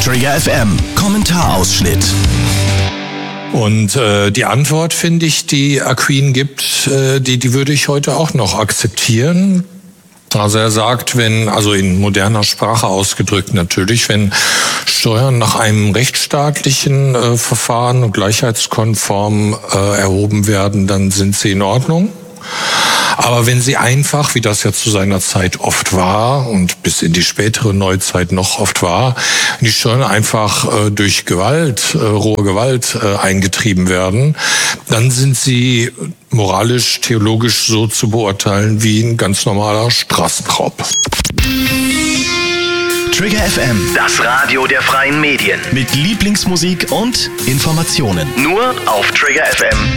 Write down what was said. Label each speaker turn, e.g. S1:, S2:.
S1: Trigger FM, Kommentarausschnitt.
S2: Und die Antwort, finde ich, die Akin gibt, die würde ich heute auch noch akzeptieren. Also er sagt, also in moderner Sprache ausgedrückt natürlich, wenn Steuern nach einem rechtsstaatlichen Verfahren und gleichheitskonform erhoben werden, dann sind sie in Ordnung. Aber wenn sie einfach, wie das ja zu seiner Zeit oft war und bis in die spätere Neuzeit noch oft war, die Steuern einfach durch Gewalt, rohe Gewalt eingetrieben werden, dann sind sie moralisch, theologisch so zu beurteilen wie ein ganz normaler Straßenraub.
S1: Trigger FM,
S3: Das Radio der freien Medien.
S1: mit Lieblingsmusik und Informationen.
S3: Nur auf triggerfm.de.